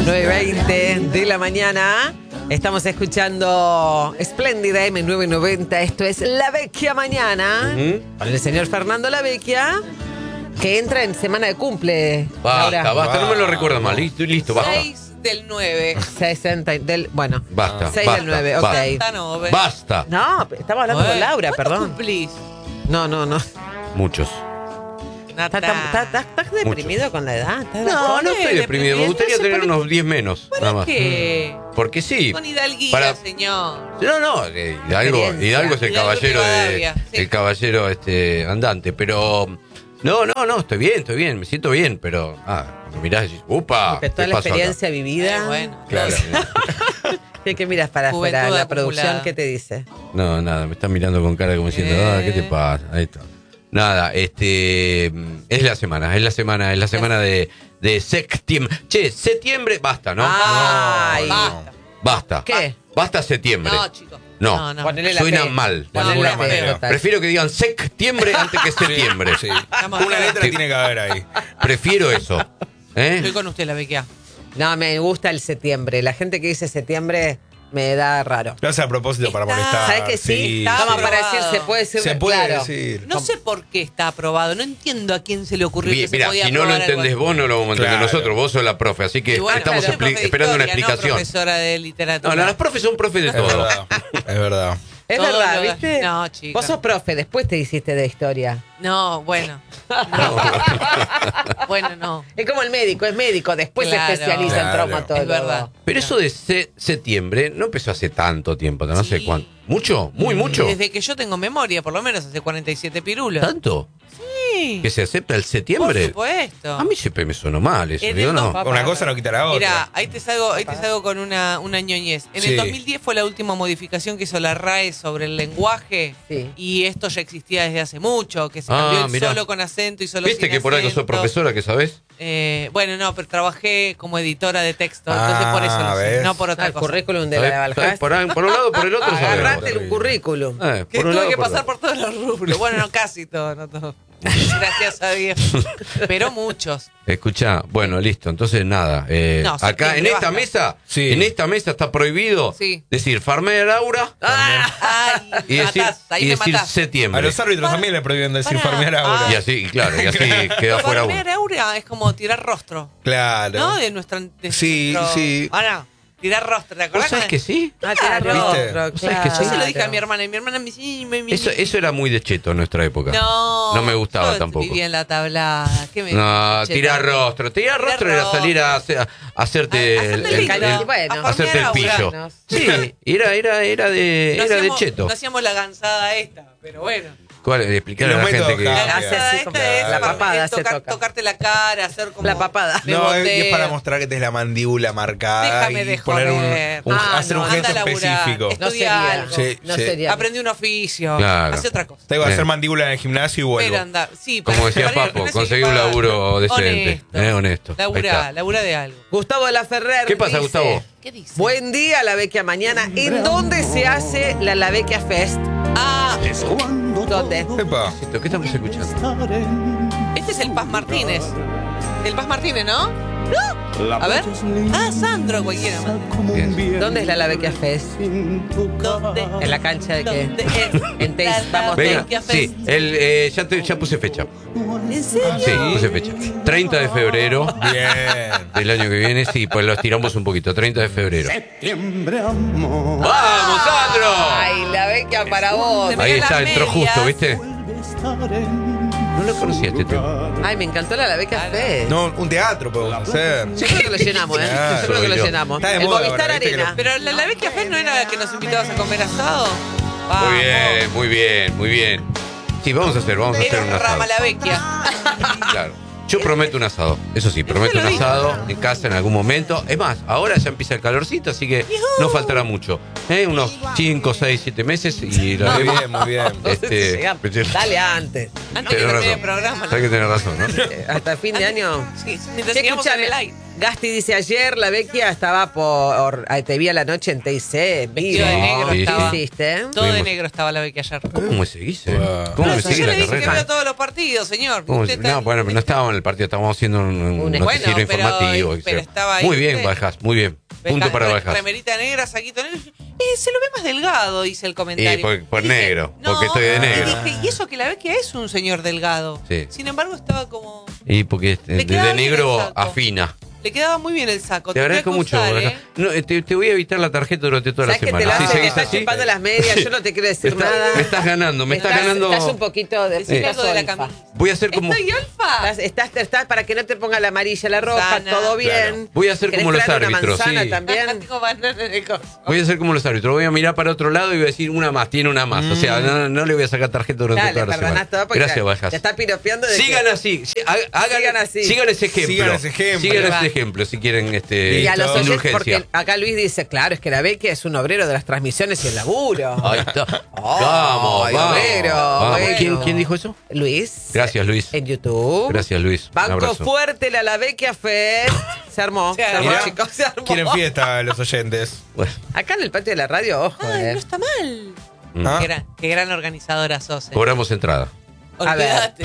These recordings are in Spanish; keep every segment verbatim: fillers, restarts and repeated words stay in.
nueve y veinte de la mañana. Estamos escuchando Espléndida M nueve noventa. Esto es La Vecchia Mañana. Uh-huh. Con el señor Fernando La Vecchia, que entra en semana de cumple. Basta, Laura. basta, no me lo recuerda mal. Listo, listo, basta. seis del nueve. sesenta del, bueno, Basta, seis basta, del nueve, ok. basta. No, ve. Basta. No, estamos hablando con Laura, perdón. Cumplís? No, no, no. Muchos. ¿Estás está, está, está deprimido Muchos. con la edad? ¿Estás No, bajón? no estoy deprimido. Me gustaría se tener pone- unos diez menos, nada ¿Para más. qué? Porque sí. Con hidalguía, Para- señor. No, no, eh, Hidalgo, Experiencia. Hidalgo es el Hidalgo caballero de, Rivadavia, sí. el caballero este andante, pero no, no, no, estoy bien, estoy bien, me siento bien, pero ah, cuando mirás y decís, upa, Porque ¿qué toda la pasó acá? experiencia vivida. Eh, bueno, Claro. ¿Qué, qué miras para Juventud afuera? La acumulada. producción, ¿qué te dice? No, nada, me están mirando con cara como diciendo, Eh. ah, ¿qué te pasa? Ahí está. Nada, este es la semana, es la semana, es la semana de, de septiembre. Che, septiembre, basta, ¿no? Ay. Basta. Basta. ¿Qué? Basta septiembre. No, chicos. No. No, no. Ponele la Suena T. mal. Ponele No, la ninguna T, manera. total. Prefiero que digan septiembre antes que septiembre. Sí. Estamos Una acá. letra tiene que haber ahí. Prefiero eso. ¿Eh? Estoy con usted, la Vecchia. No, me gusta el septiembre. La gente que dice septiembre me da raro. Lo hace a propósito para Está- molestar. ¿Sabes que sí? está Vamos sí. para aprobado. decir, se puede decir. Se puede claro. decir. No sé por qué está aprobado. No entiendo a quién se le ocurrió Bien, que se mira, podía si no lo aprobar algo entendés así. vos, no lo vamos a entender Claro. nosotros. Vos sos la profe, así que Y bueno, estamos yo soy expli- profe de esperando una historia, explicación. No profesora de literatura. No, no, las profes son profes de Es todo. verdad. Es verdad. Es Todo verdad, lo- ¿viste? No, chicos. Vos sos profe, después te hiciste de historia. No, bueno. No. Bueno, no. Es como el médico, es médico, después Claro. se especializa en Claro. traumatólogo. Es verdad. Pero eso de se- septiembre no empezó hace tanto tiempo, no sé Sí. cuánto. ¿Mucho? ¿Muy mucho? Desde que yo tengo memoria, por lo menos hace cuarenta y siete pirulos. ¿Tanto? Sí. ¿Que se acepta el Por septiembre? supuesto. A mí siempre me sonó mal eso, En digo, el no. dos- Una cosa no quita la otra. Mira, ahí te salgo, ahí te salgo con una, una ñoñez. En Sí. el dos mil diez fue la última modificación que hizo la R A E sobre el lenguaje. Sí. Y esto ya existía desde hace mucho, que se Ah, cambió el mirá. solo con acento y solo ¿Viste sin que por algo sos acento? profesora, que sabés? Eh, bueno, no, pero trabajé como editora de texto, Ah, entonces por eso lo sé, ¿ves? no por otra El cosa. currículum de ¿Sabés? la ¿Sabés? Valjas. Por, un- por un lado, por el otro sabemos. Agarrate el currículum. Eh, Que por un tuve lado, que por pasar otro. por todos los rubros. Bueno, no casi todo, no todo. Gracias a Dios. Pero muchos. Escuchá, bueno, listo, entonces nada. eh, No, acá en septiembre, esta basta. mesa, Sí. en esta mesa está prohibido Sí. decir Farmer Laura Ay, y me decir, matás, ahí y me decir matás. A septiembre. los árbitros también le prohíben decir Pará. farmear ahora. Ah. Y así, claro, y así queda fuera uno. Farmear aura es como tirar rostro, Claro. ¿no? De nuestra. de Sí, nuestro- sí. Ahora, tirar rostro, ¿te ¿Vos acordás? sabés que sí? Ah, tirar Claro. rostro, ¿Viste? claro. ¿Vos sabés que sí? Yo se lo dije a mi hermana y mi hermana me dice. "Sí, me- me- Eso, eso era muy de cheto en nuestra época. No. No me gustaba yo tampoco. Vivía en la tablada. ¿Qué me No, che, tirar no. rostro. Tirar Tirar rostro era rostro. salir a, hacer- a hacerte A- el, hacerte el- lindo. el- bueno. A hacerte el farmear pillo. aura. Sí, era, era, era de, No era de hacíamos- cheto. No hacíamos la gansada esta, pero bueno. ¿Cuál? Explicar a Los la gente métodos que. cambian. La hace gansada así esta como- es la para- papada es se tocar- toca. tocarte la cara, hacer como. La papada. de No, es, es boteo. para mostrar que tenés la mandíbula marcada Déjame y de poner un, joder. un- Ah, hacer no, un anda gesto a laburar. específico. Es- No Estudia sería. algo. Sí, no sí. sería. Aprendí un oficio. Claro. Hace otra cosa. Tengo que Bien. hacer mandíbula en el gimnasio y vuelvo. Pero andar. Sí, Como para- decía para ir al Papo, gimnasio conseguí hay un que pagar. laburo decente. Honesto. Eh, honesto. Ahí Labura, está. labura de algo. Gustavo de la Ferrer. ¿Qué pasa, dice, Gustavo? ¿Qué dice? Buen día, La Vecchia Mañana. ¿En dónde se hace la La Vecchia Fest? Ah, ¿Dónde? Epa. ¿Qué estamos escuchando? este es el Paz Martínez. El Paz Martínez, ¿no? ¿No? A ver. Ah, Sandro, cualquiera. Bien. ¿Dónde es la La Vecchia Fest? ¿Dónde? ¿En la cancha de qué? ¿Dónde es? En Teis, La vamos, Venga, Vecchia sí, Fest. el, eh, ya, te- ya puse fecha. ¿En serio? Sí, puse fecha. treinta de febrero Bien. del año que viene, sí, pues lo estiramos un poquito. treinta de febrero. Septiembre, amor. ¡Vamos, Sandro! Ay, La Vecchia para vos. Me Ahí pegué está, las entró medias. justo, ¿viste? Vuelve a estar en No lo conocía este tema. Ay, me encantó la La Vecchia Claro. Fest. No, un teatro podemos hacer. Yo creo que lo llenamos, ¿eh? Claro. Yo creo que lo Yo. llenamos. Está de El moda Movistar ahora, viste que Arena. lo- Pero la, la Vecchia Fest no era que nos invitabas a comer asado. Muy Vamos. bien, muy bien, muy bien. Sí, vamos a hacer, vamos a hacer Era un asado. rama la Vecchia. Claro. Yo prometo un asado, eso sí, prometo un lo dijo. asado en casa en algún momento. Es más, ahora ya empieza el calorcito, así que no faltará mucho. ¿Eh? Unos cinco, seis, siete meses y lo Muy haremos. bien, muy bien. Este, Llegamos. Dale antes. Antes que Tenés termine el razón. programa. Hay que tener razón, ¿no? Eh, Hasta fin de año. Sí, mientras Sí, sigamos en escúchame. el aire. Gasti dice, ayer la Vecchia estaba por... ay, te vi a la noche en T I C, en Vestido vivo. de negro Sí, estaba. ¿Qué hiciste? Todo de Fuimos. negro estaba la Becky ayer. ¿Cómo me seguís? eh? Wow. ¿Cómo No, me si seguís yo la le dije que carrera? veo todos los partidos, señor. ¿Cómo Usted se- está- No, bueno, pero no estábamos en el partido, estábamos haciendo un, un Un- noticiero Bueno, pero- informativo. pero etcétera. estaba ahí Muy bien, usted. Bajas, muy bien. Punto Beca- para re- Bajas. Remerita negra, saquito negro. Eh, se lo ve más delgado, dice el comentario. Y por- por Dije, negro, porque estoy de y negro. dije, y eso que la Becky es un señor delgado. Sí. Sin embargo, estaba como... Y porque eh, Le quedaba desde bien negro el saco. afina. Le quedaba muy bien el saco. Te voy a agradezco mucho, acusar, Bajas. ¿eh? No, eh, te, te voy a evitar la tarjeta durante toda la ¿Sabes que te semana. la Si hace? Te seguís estás así, chupando las medias, yo no te quiero me, decir está- nada. me estás ganando, me estás, ganando. Estás un poquito de Decime estás algo de la olfa. camisa. Voy a hacer como. ¿Estoy alfa? Estás, estás, estás para que no te ponga la amarilla, la roja, Sana. todo bien. Claro. Voy a hacer ¿Querés como los traer una árbitros, manzana sí. también? Tengo banana en el coso. Voy a hacer como los árbitros. Voy a mirar para otro lado y voy a decir una más, tiene una más. O sea, no, no le voy a sacar tarjeta durante Dale, toda la semana. perdonás todo porque Gracias, Bajas. te está piropeando de Sigan que- así, sí, ha- hagan, Sigan así. sigan ese ejemplo. Sigan ese ejemplo. Sigan Ahí va. ese ejemplo si quieren este Y a los Listo. en oyentes, porque urgencia. acá Luis dice, claro, es que la Becky es un obrero de las transmisiones y el laburo. Ahí está. Oh, vamos, ay, vamos. obrero, Vamos. bueno. ¿Quién, quién dijo eso? Luis. Gracias, Luis. En YouTube. Gracias, Luis. Un Banco abrazo. fuerte, la La Vecchia Fest. Se armó. Se Se armó, Mirá, chicos, se armó. quieren fiesta los oyentes. Bueno, Acá en el patio de la radio, ojo, Ay, eh. no está mal. mm. ¿Ah? Qué, gran, qué gran organizadora sos. eh. Cobramos entrada. A ver. Olvídate.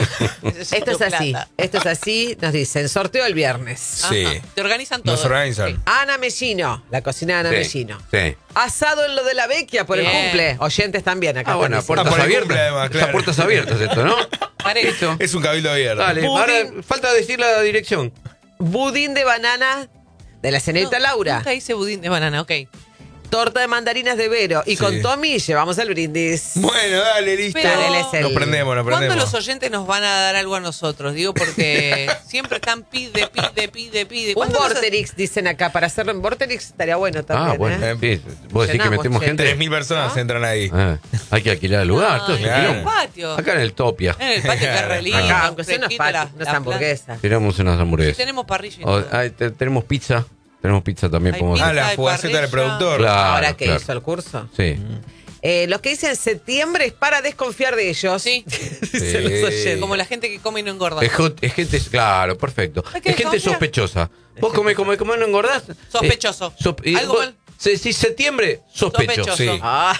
Esto es así, esto es así, nos dicen, sorteo el viernes. Sí. Ajá. Te organizan todo. Nos organizan. Ana Mellino, la cocina de Ana Sí, Mellino. sí. Asado en lo de la Vecchia por el Bien. cumple. Oyentes también acá. Ah, bueno, a están diciendo. puertas por el abiertas. cumple, además, Es a claro. puertas abiertas esto, ¿no? Parece. Listo. Es un cabildo abierto. Dale, Budín. ahora falta decir la dirección. Budín de banana de la señorita No, Laura. Nunca hice budín de banana, ok. Torta de mandarinas de Vero. Y Sí. con Tommy llevamos el brindis. Bueno, dale, listo. Pero- Él es el- Nos prendemos, nos ¿Cuándo prendemos. los oyentes nos van a dar algo a nosotros? Digo, porque siempre están pide, pide, pide, pide. Un ¿Cuándo los- Vorterix, dicen acá. Para hacerlo en Vorterix estaría bueno también. Ah, bueno. ¿eh? Sí. Vos decís que Llenamos, metemos che. gente. Tres mil personas ¿Ah? entran ahí. Ah, hay que alquilar el lugar. todo es un Ay, claro. en el quilombo. patio. Acá en el Topia. En el patio que es re lindo, Acá, aunque sea unos fresquita la- patis, unas la hamburguesas. Tiramos unas planta. hamburguesas. Tenemos parrilla y O- todo. ah, te- tenemos pizza. Tenemos pizza también. Hay podemos pizza. Ah, la Hay fugaceta del parrilla. productor. Claro, Ahora que claro. hizo el curso. Sí. Eh, los que dicen septiembre es para desconfiar de ellos. Sí. Dicen los Sí. oyentes. Como la gente que come y no engorda. Es, jo- es gente, claro, perfecto. Hay que Es gente desconfiar. sospechosa. Vos comés, comés, comés, no engordás. Sospechoso. Eh, sop- y Algo vos- mal. Si decís septiembre, sospecho. Sospechoso. Sí. Ah.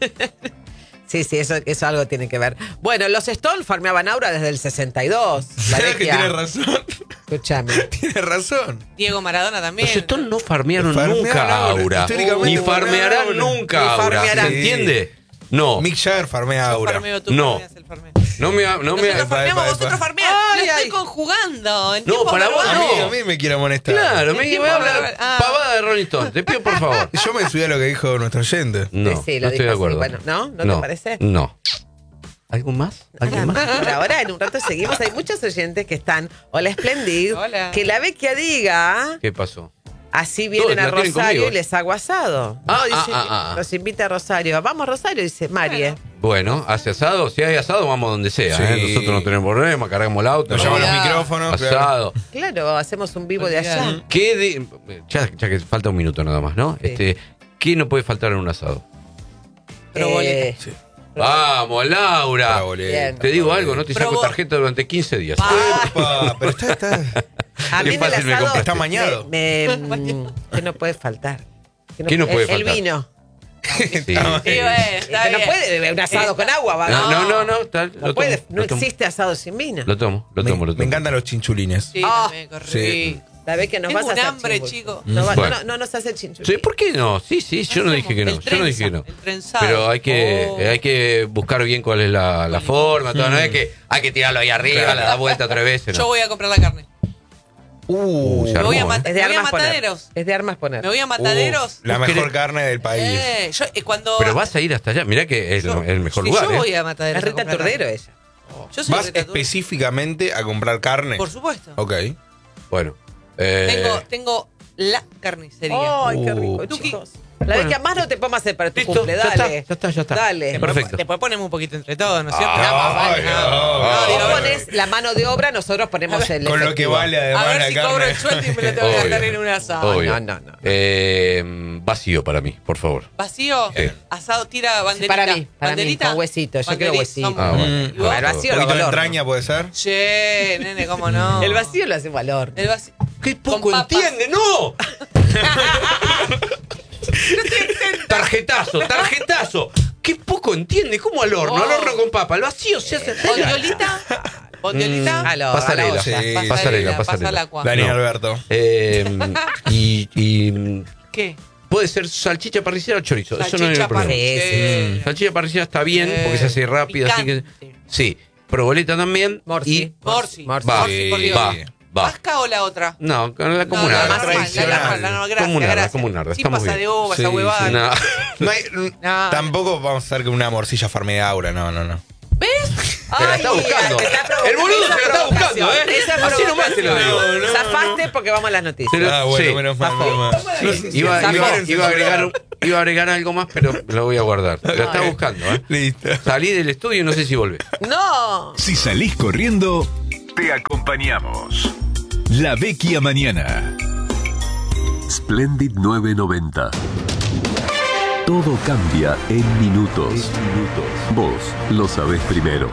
Sí, sí, eso, eso algo tiene que ver. Bueno, los Stones farmeaban Aura desde el sesenta y dos. La ¿Sabes que Vecchia. tiene razón? Escúchame. Tiene razón. Diego Maradona también. Los Stones no farmearon Farmearon nunca Aura. Aura. Históricamente Ni farmearon farmearán Aura. nunca Ni Aura. farmearán. ¿Se entiende? No. Mick Jagger farmea Yo Aura. farmeo, tú No. farmeas el farmeo. No me. No, me Nosotros farmeamos, epa, vosotros epa. farmean. Ay, Lo estoy ay. conjugando. En No, tiempos para vos A verbales. mí, no. a mí me quiere amonestar. Claro, me, me tiempo habla verbal. Ah. pavada de Rolling Stone. Te pido por favor. Yo me subí a lo que dijo nuestro oyente. No, Sí, sí, lo no estoy dijo de así. acuerdo. Bueno, ¿no? ¿No te parece? No. ¿Algo más? ¿Algo Nada más? más. Por ahora, en un rato seguimos. Hay muchos oyentes que están. Hola, Splendid. Hola. Que la Vecchia diga. ¿Qué pasó? Así vienen Todos a la tienen Rosario conmigo, y les hago asado. Ah, No, dice, ah, ah, ah. los invita a Rosario. Vamos a Rosario, dice Marie. Bueno, hace asado. Si hay asado, vamos donde sea. Sí. ¿eh? Nosotros no tenemos problema. Cargamos el auto. Nos nos llaman los vamos. micrófonos. claro. Asado. Claro, hacemos un vivo de allá. ¿Qué de, ya, ya que falta un minuto nada más, ¿no? Sí. Este, ¿qué no puede faltar en un asado? Eh, Sí. Vamos, Laura. Proboleta. Bien. Te digo algo, no te saco Probo- tarjeta durante quince días. Epa, pero está, está. a Qué mí en el fácil me asado compraste. Está mañado. me- me- mm, que no puede faltar. Que ¿Qué no puede el, faltar? El vino. Sí. Sí, bueno, está Que no bien. puede beber un asado con agua, va. No, no, no, no, está- No lo puede, tomo, no lo tomo. existe asado sin vino. Lo tomo, lo Me, tomo, lo tomo. me encantan los chinchulines. Sí, Ah, también, qué sí. rico. La vez que nos Tengo vas a un hacer hambre, chinchulín. chico. No, va- Bueno. no, no nos hace chinchulín. Sí, ¿por qué no? Sí, sí, yo no Hacemos dije que no. el Yo no dije que no. trenza, el trenzado. Pero hay que, Oh. eh, hay que buscar bien cuál es la, la forma, todo. No es que hay que tirarlo ahí arriba, le da vuelta tres veces. Yo No. voy a comprar la carne. Uh, se Me voy a armó, ¿eh? matar. Es de Me voy a armas poner. mataderos. Es de armas poner. Me voy a mataderos. Uh, la ¿Vos mejor querés- carne del país. Eh, yo, eh, cuando. Pero vas a ir hasta allá. Mirá que es yo- el mejor sí, lugar. Yo ¿eh? voy a mataderos. Es Rita a comprar Turdero carne. ella. Yo soy ¿Vas Rita Turdero. específicamente a comprar carne? Por supuesto. Ok. Bueno. eh, Tengo, tengo la carnicería. Ay, qué Uh, rico, Tuki. chicos. La vez que más no te podemos hacer para tu Listo, cumple, ya dale. está, ya está, ya está. Dale. Después, Perfecto. después ponemos un poquito entre todos, ¿no es cierto? Ay, No, vale, ay, no. ay. No, digo, Vos a ver, pones la mano de obra, nosotros ponemos el Con lo que efectivo. vale además a ver la si carne. cobro el sueldo y me lo tengo que Obvio. gastar en un asado. Obvio. no, no, no. Eh, vacío para mí, por favor. Vacío, Sí. asado, tira banderita. Para mí, para mí, ¿Banderita? con huesito, yo quiero Banderita, huesito. somos- Ah, bueno. ¿Y vos? Bueno, vacío ¿Un lo poquito de valor. entraña puede ser? Che, nene, cómo no. El vacío lo hace valor. El vacío. ¡Qué poco Con papas. entiende! ¡No! Tarjetazo, tarjetazo. ¡Qué poco entiende! ¿Cómo al horno? Oh. Al horno con papa. Al vacío se hace. ¿Bondiolita? ¿Bondiolita? Mm, a lo- Pasarela. a la olla. Sí. Pasarela, Pasarela, pasarela. pasala, Juan. Daniel No. Alberto. Eh, y, y ¿Qué? puede ser salchicha parrillera o chorizo. Eso no hay Salchicha problema. parrillera. Sí, Salchicha parrillera está bien Eh, porque se hace rápido. Así que, picante. sí. Proboleta también. Morsi. Y Morsi. Morsi. va, Morsi, por Dios. va, va. ¿Vasca o la otra? No, con la No, comunarda. la normal, la tradicional. normal, la normal, gracias, Comunarda, gracias. comunarda, Sin estamos pasa bien. de uva, esa Sí, huevada. No. No hay- No. Tampoco vamos a hacer que una morcilla farme de aura, no, no, no. ¿Ves? Te la está Ay, buscando. te está provocando. El boludo Esa se la está buscando, provocación. ¿eh? Esa Así nomás te lo digo. provocación. No, no, Zafaste porque vamos a las noticias. Pero- Ah, bueno, sí. menos mal, Zafó. menos mal. Iba, Zafó. iba, iba a agregar, iba a agregar algo más, pero lo voy a guardar. La está Ok. buscando, ¿eh? Listo. Salí del estudio y no sé si volvé. No. Si salís corriendo, te acompañamos. La Vecchia Mañana. Splendid nueve noventa. Todo cambia en minutos. Vos lo sabés primero.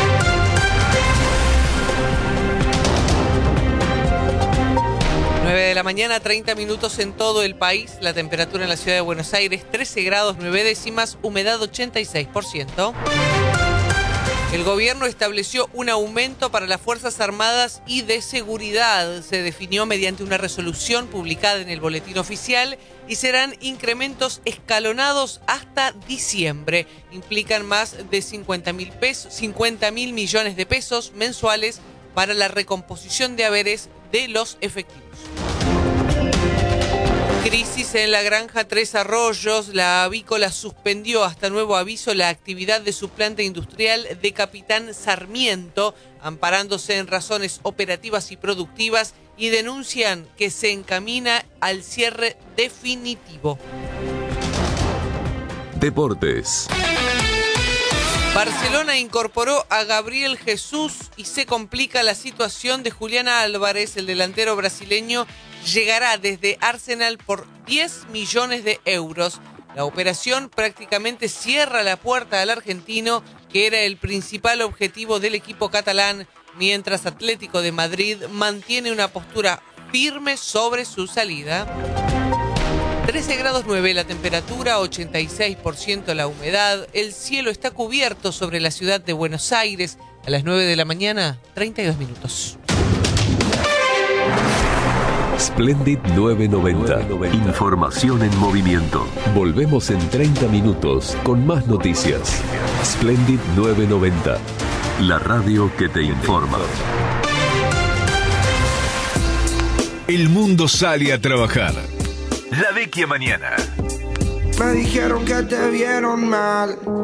nueve de la mañana, treinta minutos en todo el país. La temperatura en la ciudad de Buenos Aires, trece grados nueve décimas, humedad ochenta y seis por ciento. El gobierno estableció un aumento para las Fuerzas Armadas y de Seguridad. Se definió mediante una resolución publicada en el Boletín Oficial y serán incrementos escalonados hasta diciembre. Implican más de cincuenta mil pesos, cincuenta mil millones de pesos mensuales para la recomposición de haberes de los efectivos. Crisis en la granja Tres Arroyos. La avícola suspendió hasta nuevo aviso la actividad de su planta industrial de Capitán Sarmiento, amparándose en razones operativas y productivas, y denuncian que se encamina al cierre definitivo. Deportes. Barcelona incorporó a Gabriel Jesús y se complica la situación de Julián Álvarez. El delantero brasileño llegará desde Arsenal por diez millones de euros. La operación prácticamente cierra la puerta al argentino, que era el principal objetivo del equipo catalán, mientras Atlético de Madrid mantiene una postura firme sobre su salida. trece grados nueve la temperatura, ochenta y seis por ciento la humedad. El cielo está cubierto sobre la ciudad de Buenos Aires. A las nueve de la mañana, treinta y dos minutos. Splendid nueve noventa. Información en movimiento. Volvemos en treinta minutos con más noticias. Splendid nueve noventa. La radio que te informa. El mundo sale a trabajar. La Vecchia Mañana. Me dijeron que te vieron mal.